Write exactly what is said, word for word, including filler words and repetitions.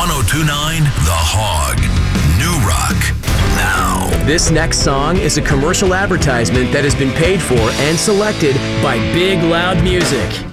oh two point nine The Hog. New Rock. Now. This next song is a commercial advertisement that has been paid for and selected by Big Loud Music.